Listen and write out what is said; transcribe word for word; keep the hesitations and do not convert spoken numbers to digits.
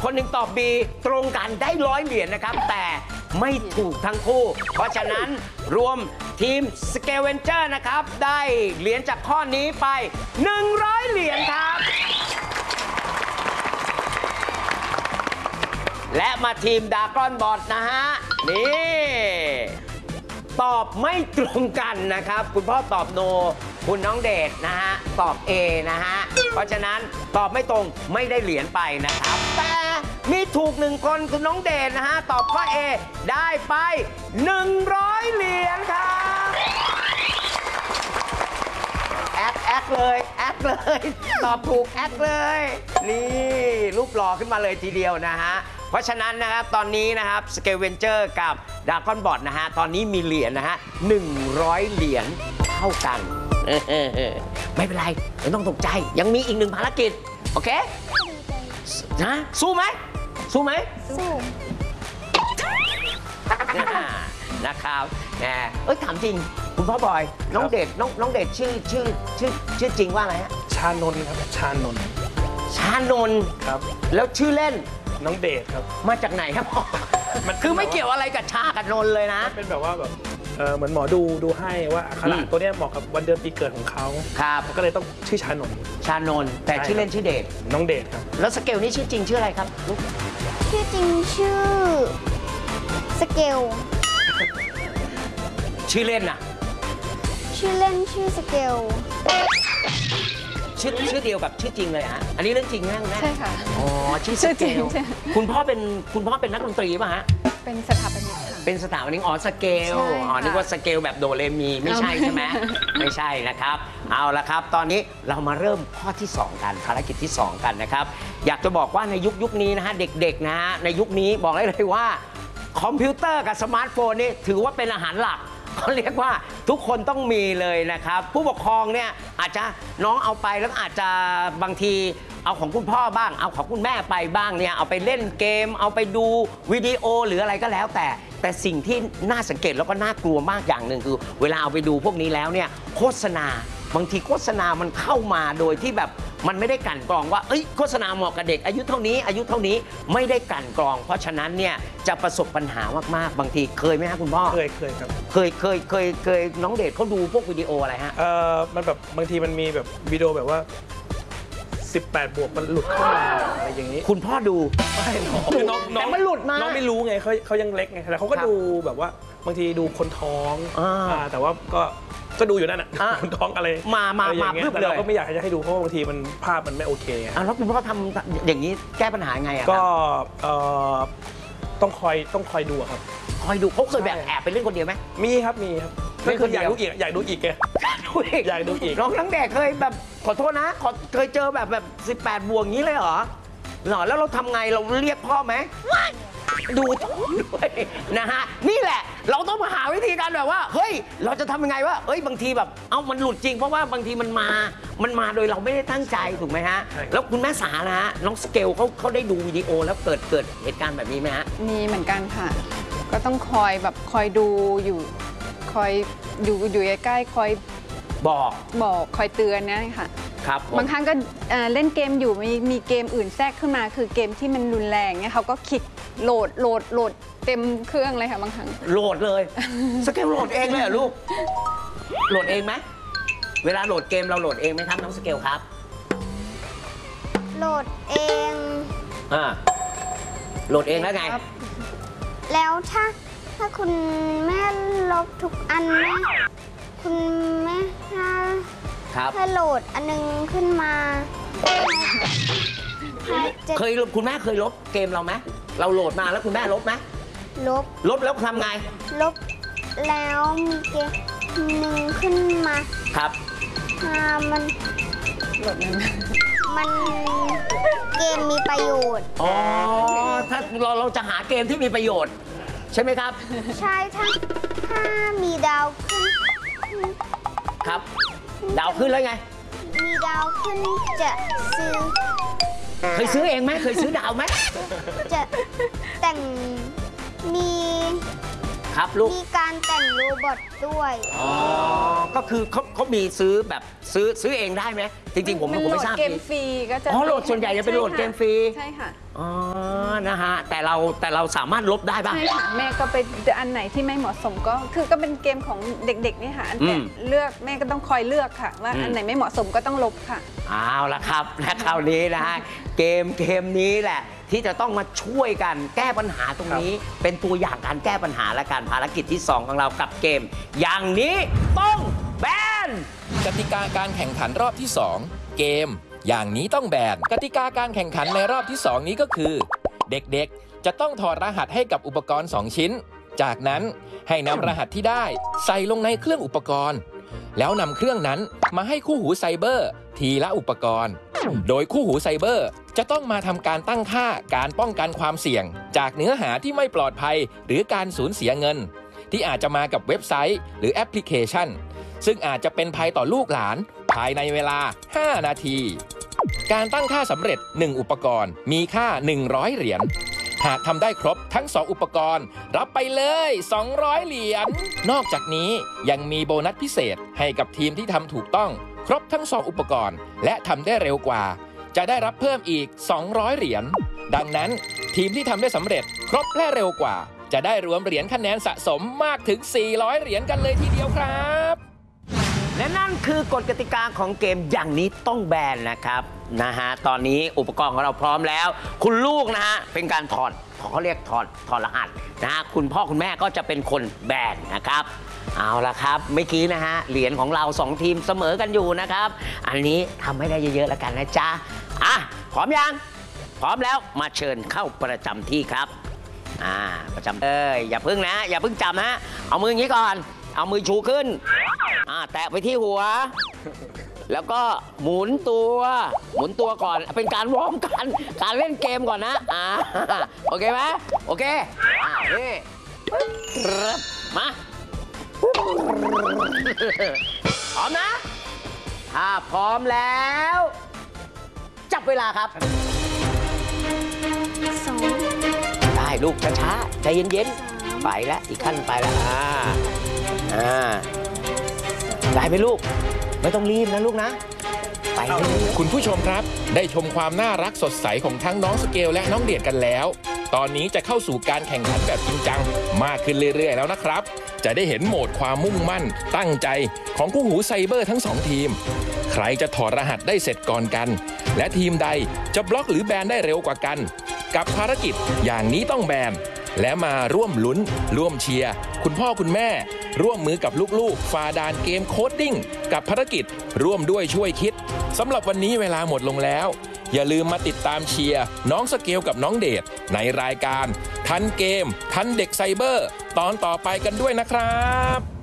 คนหนึ่งตอบ B ตรงกันได้ร้อยเหรียญนะครับแต่ไม่ถูกทั้งคู่เพราะฉะนั้นรวมทีม Scavenger นะครับได้เหรียญจากข้อนี้ไปหนึ่งร้อยเหรียญครับและมาทีมดากอนบอทนะฮะนี่ตอบไม่ตรงกันนะครับคุณพ่อตอบโนคุณน้องเดชนะฮะตอบ A นะฮะเพราะฉะนั้นตอบไม่ตรงไม่ได้เหรียญไปนะครับแต่มีถูกหนึ่งคนคุณน้องเดชนะฮะตอบข้อ A ได้ไปหนึ่งร้อยเหรียญครับแอคแอคเลยแอคเลยตอบถูกแอคเลยนี่รูปหล่อขึ้นมาเลยทีเดียวนะฮะเพราะฉะนั้นนะครับตอนนี้นะครับ Scavenger กับดากอนบอทนะฮะตอนนี้มีเหรียญนะฮะหนึ่งร้อยเหรียญเท่ากันไม่เป็นไรไม่ต้องตกใจยังมีอีกหนึ่งภารกิจโอเคนะสู้ไหมสู้ไหมสู้นะครับแหมเอ้ยถามจริงคุณพ่อบอยน้องเดชน้องน้องเดชชื่อชื่อชื่อชื่อจริงว่าอะไรฮะชานนท์ครับชานนท์ชานนท์ครับแล้วชื่อเล่นน้องเดชครับมาจากไหนครับพ่อมันคือไม่เกี่ยวอะไรกับชากับนนท์เลยนะเป็นแบบว่าแบบเออเหมือนหมอดูดูให้ว่าอักขระตัวนี้เหมาะกับวันเดือนปีเกิดของเขาครับก็เลยต้องชื่อชานนท์ชานนท์แต่ชื่อเล่นชื่อเดชน้องเดชครับแล้วสเกลนี่ชื่อจริงชื่ออะไรครับลูกชื่อจริงชื่อสเกลชื่อเล่นน่ะชื่อเล่นชื่อสเกลชื่อชื่อเดียวกับชื่อจริงเลยฮะอันนี้เรื่องจริงแน่แน่ใช่ค่ะอ๋อชื่อสเกลคุณพ่อเป็นคุณพ่อเป็นนักดนตรีป่ะฮะเป็นสถาปนิกค่ะเป็นสถาปนิกอ๋อสเกลอ๋อนึกว่าสเกลแบบโดเรมีไม่ใช่ใช่ไหมไม่ใช่นะครับเอาละครับตอนนี้เรามาเริ่มข้อที่สองกันภารกิจที่สองกันนะครับอยากจะบอกว่าในยุคยุคนี้นะฮะเด็กๆนะฮะในยุคนี้บอกได้เลยว่าคอมพิวเตอร์กับสมาร์ทโฟนนี่ถือว่าเป็นอาหารหลักเขาเรียกว่าทุกคนต้องมีเลยนะครับผู้ปกครองเนี่ยอาจจะน้องเอาไปแล้วอาจจะบางทีเอาของคุณพ่อบ้างเอาของคุณแม่ไปบ้างเนี่ยเอาไปเล่นเกมเอาไปดูวิดีโอหรืออะไรก็แล้วแต่แต่สิ่งที่น่าสังเกตแล้วก็น่ากลัวมากอย่างหนึ่งคือเวลาเอาไปดูพวกนี้แล้วเนี่ยโฆษณาบางทีโฆษณามันเข้ามาโดยที่แบบมันไม่ได้กลั่นกรองว่าเอ้ยโฆษณาเหมาะกับเด็กอายุเท่านี้อายุเท่านี้ไม่ได้กลั่นกรองเพราะฉะนั้นเนี่ยจะประสบปัญหามากๆบางทีเคยไหมฮะคุณพ่อเคยเคยครับเคยเคยเคยเคยน้องเดชเขาดูพวกวิดีโออะไรฮะเออมันแบบบางทีมันมีแบบวิดีโอแบบว่าสิบแปดบวกมันหลุดเข้ามาอะไรอย่างนี้คุณพ่อดูไม่น้องน้องแต่มันหลุดมาน้องไม่รู้ไงเขาเขายังเล็กไงแต่เขาก็ดูแบบว่าบางทีดูคนท้องแต่ว่าก็ก็ดูอยู่นั่นอ่ะคนท้องอะไรมามามาเพื่อแต่เราก็ไม่อยากจะให้ดูเพราะบางทีมันภาพมันไม่โอเคไงแล้วคุณพ่อทำอย่างนี้แก้ปัญหาไงอ่ะก็ต้องคอยต้องคอยดูครับคอยดูเขาเคยแบบแอบไปเล่นคนเดียวไหมมีครับมีครับไม่เคยอยากดูอีกอยากดูอีกแกอยากดูอีกน้องทั้งแดกเคยแบบขอโทษนะเคยเจอแบบแบบสิบแปดบวกงี้เลยเหรอหรอแล้วเราทำไงเราเรียกพ่อไหมดูด้วยนะฮะนี่แหละเราต้องมาหาวิธีการแบบว่าเฮ้ยเราจะทำยังไงว่าเอ้ยบางทีแบบเอ้ามันหลุดจริงเพราะว่าบางทีมันมามันมาโดยเราไม่ได้ตั้งใจถูกไหมฮะแล้วคุณแม่สานะฮะน้องสเกลเขาเขาได้ดูวิดีโอแล้วเกิดเกิดเหตุการณ์แบบนี้ไหมฮะมีเหมือนกันค่ะก็ต้องคอยแบบคอยดูอยู่คอยอยู่อยู่ใกล้ๆคอยบอกบอกคอยเตือนนะค่ะครับบางครั้งก็เล่นเกมอยู่มีมีเกมอื่นแทรกขึ้นมาคือเกมที่มันรุนแรงเนี่ยเขาก็คลิกโหลดโหลดโหลดเต็มเครื่องเลยค่ะบางครั้งโหลดเลยสเกลโหลดเองเลยเหรอลูกโหลดเองไหมเวลาโหลดเกมเราโหลดเองไหมครับน้องสเกลครับโหลดเองอ่าโหลดเองแล้วไงแล้วถ้าถ้าคุณแม่ลบทุกอันแม่คุณแม่ถ้าถ้าโหลดอันนึงขึ้นมาเคยคุณแม่เคยลบเกมเราไหมเราโหลดมาแล้วคุณแม่ลบไหมลบลบแล้วทำไงลบแล้วมีเกมหนึ่งขึ้นมาครับมันโหลดมันมันเกมมีประโยชน์อ๋อถ้าเราเราจะหาเกมที่มีประโยชน์ใช่ไหมครับใช่ถ้าถ้ามีดาวขึ้นครับดาวขึ้นแล้วไงมีดาวขึ้นจะซื้อเคยซื้อเองไหมเคยซื้อดาวไหมจะแต่งมีครับลูกมีการแต่งโรบอทด้วยอ๋อก็คือเขาเขามีซื้อแบบซื้อซื้อเองได้ไหมจริงๆผมผมไม่ทราบเกมฟรีก็จะอ๋อโหลดส่วนใหญ่จะเป็นโหลดเกมฟรีใช่ค่ะอ๋อนะฮะแต่เราแต่เราสามารถลบได้ป่ะใช่ค่ะแม่ก็ไปอันไหนที่ไม่เหมาะสมก็คือก็เป็นเกมของเด็กๆนี่ค่ะอืแต่มเลือกแม่ก็ต้องคอยเลือกค่ะ ว่าอืมอันไหนไม่เหมาะสมก็ต้องลบค่ะเอาละครับและคราวนี้นะฮะเกมเกมนี้แหละที่จะต้องมาช่วยกันแก้ปัญหาตรงนี้ เป็นตัวอย่างการแก้ปัญหาและการภารกิจที่สองของเรากับเกม อย่างนี้ต้องแบนกติกาการแข่งขันรอบที่ สอง เกม อย่างนี้ต้องแบน กติกาการแข่งขันในรอบที่ สอง นี้ก็คือ เด็กๆ จะต้องถอดรหัสให้กับอุปกรณ์ สอง ชิ้น จากนั้นให้นำรหัสที่ได้ใส่ลงในเครื่องอุปกรณ์ แล้วนำเครื่องนั้นมาให้คู่หูไซเบอร์ ทีละอุปกรณ์ โดยคู่หูไซเบอร์จะต้องมาทำการตั้งค่าการป้องกันความเสี่ยง จากเนื้อหาที่ไม่ปลอดภัย หรือการสูญเสียเงิน ที่อาจจะมากับเว็บไซต์ หรือแอปพลิเคชัน ซึ่งอาจจะเป็นภัยต่อลูกหลานภายในเวลา ห้า นาที การตั้งค่าสำเร็จ หนึ่ง อุปกรณ์มีค่า หนึ่งร้อย เหรียญ หากทำได้ครบทั้ง สอง อุปกรณ์ รับไปเลย สองร้อย เหรียญ นอกจากนี้ยังมีโบนัสพิเศษให้กับทีมที่ทำถูกต้อง ครบทั้ง สอง อุปกรณ์ และทำได้เร็วกว่า จะได้รับเพิ่มอีก สองร้อย เหรียญ ดังนั้นทีมที่ทำได้สำเร็จครบและเร็วกว่า จะได้รวมเหรียญคะแนนสะสมมากถึง สี่ร้อย เหรียญกันเลยทีเดียวครับและนั่นคือกฎกติกาของเกมอย่างนี้ต้องแบนนะครับนะฮะตอนนี้อุปกรณ์ของเราพร้อมแล้ว คุณลูกนะฮะเป็นการถอดเขาเรียกถอดถอดรหัสนะฮะคุณพ่อคุณแม่ก็จะเป็นคนแบนนะครับเอาละครับเมื่อกี้นะฮะเหรียญของเราสองทีมเสมอกันอยู่นะครับอันนี้ทำให้ได้เยอะๆแล้วกันนะจ๊ะอ่ะพร้อมยังพร้อมแล้วมาเชิญเข้าประจำที่ครับอ่าประจำเอ้ยอย่าพึ่งนะอย่าพึ่งจับนะเอามืออย่างนี้ก่อนเอามือชูขึ้นอ่าแตะไปที่หัว แล้วก็หมุนตัว หมุนตัวก่อนเป็นการวอร์มกันการเล่นเกมก่อนนะอ่าโอเคไหมโอเคอ่านี่มาพร้อมนะถ้าพร้อมแล้ว จับเวลาครับสองได้ลูกช้าๆใจเย็นๆไปแล้วอีกขั้นไปแล้วอ่าอ่าได้ไหมลูกไม่ต้องรีบนะลูกนะไปเลยคุณผู้ชมครับ ได้ชมความน่ารักสดใสของทั้งน้องสเกลและน้องเดียดกันแล้ว ตอนนี้จะเข้าสู่การแข่งขันแบบจริงจังมากขึ้นเรื่อยๆแล้วนะครับ จะได้เห็นโหมดความมุ่งมั่น ตั้งใจของคู่หูไซเบอร์ทั้งสองทีม ใครจะถอดรหัสได้เสร็จก่อนกัน และทีมใดจะบล็อกหรือแบนได้เร็วกว่ากัน กับภารกิจอย่างนี้ต้องแบน และมาร่วมลุ้น ร่วมเชียร์คุณพ่อคุณแม่ ร่วมมือกับลูกๆฝ่าด่านเกมโคดดิ้งกับภารกิจร่วมด้วยช่วยคิดสำหรับวันนี้เวลาหมดลงแล้ว อย่าลืมมาติดตามเชียร์น้องสเกลกับน้องเดชในรายการทันเกม ทันเด็กไซเบอร์ ตอนต่อไปกันด้วยนะครับ